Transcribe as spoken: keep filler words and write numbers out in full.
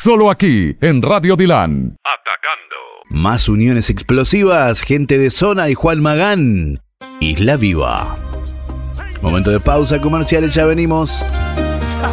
Solo aquí, en Radio Dilan. Atacando. Más uniones explosivas, gente de zona y Juan Magán. Isla Viva. Momento de pausa comerciales, ya venimos.